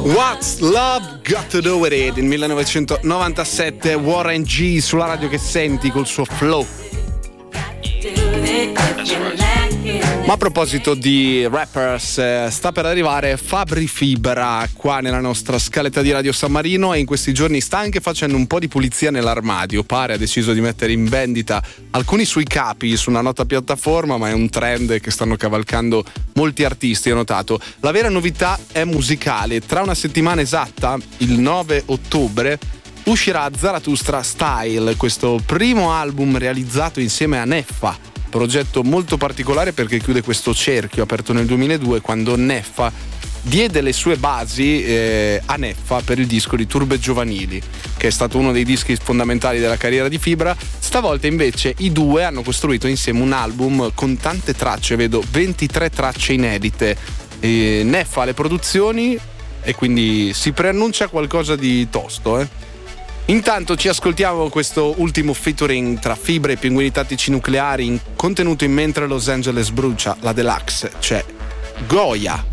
What's Love Got to Do With It, il 1997, Warren G sulla radio che senti col suo flow. Ma a proposito di rappers, sta per arrivare Fabri Fibra qua nella nostra scaletta di Radio San Marino e in questi giorni sta anche facendo un po' di pulizia nell'armadio. Pare ha deciso di mettere in vendita alcuni suoi capi su una nota piattaforma, ma è un trend che stanno cavalcando molti artisti, ho notato. La vera novità è musicale. Tra una settimana esatta, il 9 ottobre, uscirà Zarathustra Style, questo primo album realizzato insieme a Neffa. Progetto molto particolare perché chiude questo cerchio aperto nel 2002 quando Neffa diede le sue basi a Neffa per il disco di Turbe Giovanili, che è stato uno dei dischi fondamentali della carriera di Fibra. Stavolta invece i due hanno costruito insieme un album con tante tracce, vedo 23 tracce inedite. Neffa ha le produzioni e quindi si preannuncia qualcosa di tosto, Intanto ci ascoltiamo questo ultimo featuring tra Fibra e Pinguini Tattici Nucleari contenuto in Mentre Los Angeles Brucia, la deluxe, c'è Goya.